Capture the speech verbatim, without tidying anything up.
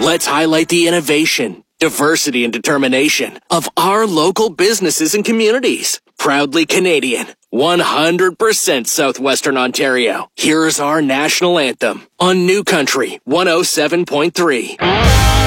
Let's highlight the innovation, diversity, and determination of our local businesses and communities. Proudly Canadian, one hundred percent Southwestern Ontario. Here's our national anthem on New Country one oh seven point three.